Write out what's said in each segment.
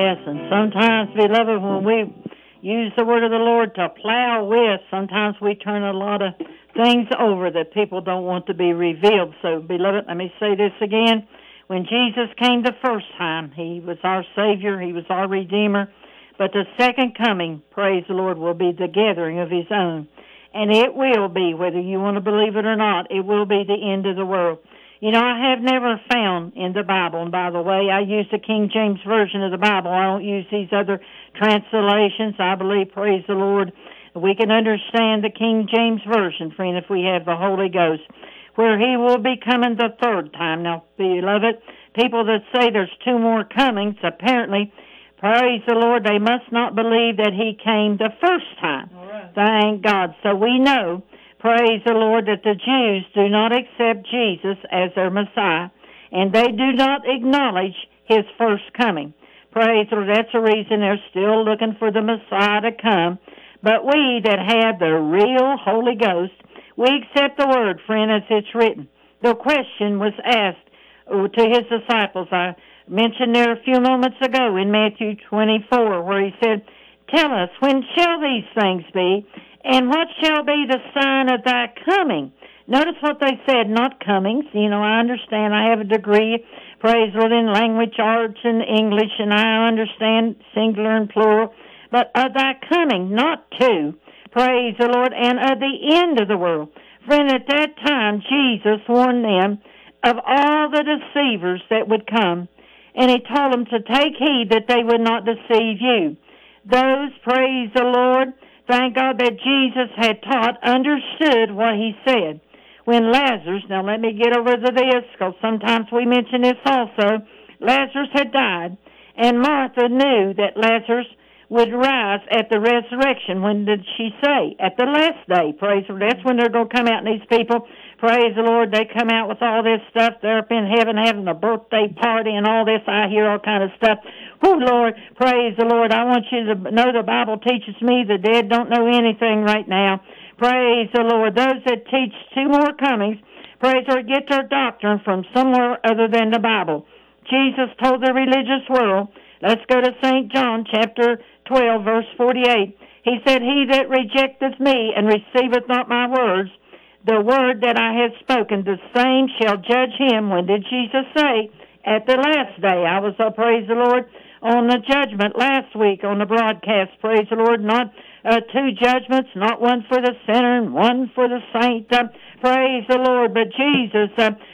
Yes, and sometimes, beloved, when we use the word of the Lord to plow with, sometimes we turn a lot of things over that people don't want to be revealed. So, beloved, let me say this again. When Jesus came the first time, He was our Savior, He was our Redeemer. But the second coming, praise the Lord, will be the gathering of His own. And it will be, whether you want to believe it or not, it will be the end of the world. You know, I have never found in the Bible, and by the way, I use the King James Version of the Bible. I don't use these other translations. I believe, praise the Lord, we can understand the King James Version, friend, if we have the Holy Ghost, where He will be coming the third time. Now, beloved, people that say there's two more comings, apparently, praise the Lord, they must not believe that He came the first time. All right. Thank God. So we know, praise the Lord, that the Jews do not accept Jesus as their Messiah, and they do not acknowledge His first coming. Praise the Lord. That's the reason they're still looking for the Messiah to come. But we that have the real Holy Ghost, we accept the word, friend, as it's written. The question was asked to His disciples. I mentioned there a few moments ago in Matthew 24, where He said, "Tell us, when shall these things be? And what shall be the sign of thy coming?" Notice what they said, not comings. You know, I understand. I have a degree, praise the Lord, in language arts and English, and I understand singular and plural. But of thy coming, not to, praise the Lord, and of the end of the world. Friend, at that time, Jesus warned them of all the deceivers that would come, and He told them to take heed that they would not deceive you. Those, praise the Lord, thank God that Jesus had taught, understood what He said. When Lazarus, now let me get over to this, because sometimes we mention this also, Lazarus had died, and Martha knew that Lazarus would rise at the resurrection. When did she say? At the last day, praise the Lord. That's when they're going to come out, and these people, praise the Lord, they come out with all this stuff. They're up in heaven having a birthday party and all this. I hear all kind of stuff. Oh, Lord, praise the Lord. I want you to know the Bible teaches me the dead don't know anything right now. Praise the Lord. Those that teach two more comings, praise the Lord, get their doctrine from somewhere other than the Bible. Jesus told the religious world, let's go to St. John chapter 12, verse 48. He said, "He that rejecteth me and receiveth not my words, the word that I have spoken, the same shall judge him." When did Jesus say? At the last day. I was, praise the Lord, on the judgment last week on the broadcast, praise the Lord, not two judgments, not one for the sinner and one for the saint, praise the Lord. But Jesus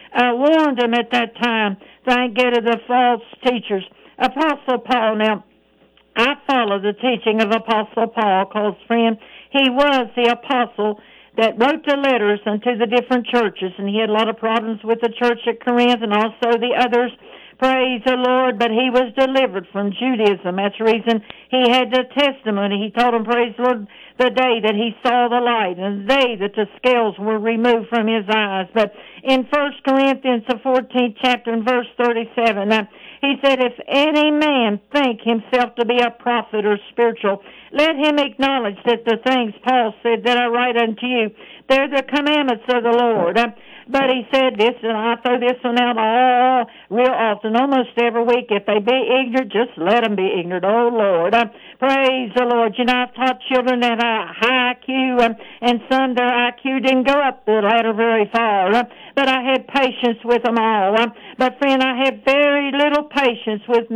warned them at that time, thank God, of the false teachers. Apostle Paul, now, I follow the teaching of Apostle Paul, because, friend, he was the apostle that wrote the letters unto the different churches, and he had a lot of problems with the church at Corinth and also the others. Praise the Lord, but he was delivered from Judaism. That's the reason he had the testimony. He told them, praise the Lord, the day that he saw the light, and the day that the scales were removed from his eyes. But in 1 Corinthians, the 14th chapter, and verse 37, he said, "If any man think himself to be a prophet or spiritual, let him acknowledge that the things Paul said that I write unto you, they're the commandments of the Lord." But he said this, and I throw this one out all real often, almost every week. If they be ignorant, just let them be ignorant. Oh, Lord. Praise the Lord. You know, I've taught children that high IQ, and some, their IQ didn't go up the ladder very far. But I had patience with them all. But, friend, I have very little patience with